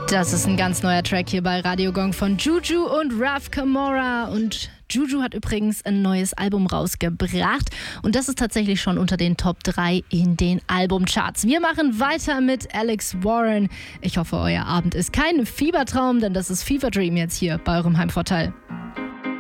Das ist ein ganz neuer Track hier bei Radio Gong von Juju und Raf Camora. Und Juju hat übrigens ein neues Album rausgebracht. Und das ist tatsächlich schon unter den Top 3 in den Albumcharts. Wir machen weiter mit Alex Warren. Ich hoffe, euer Abend ist kein Fiebertraum, denn das ist Fever Dream jetzt hier bei eurem Heimvorteil.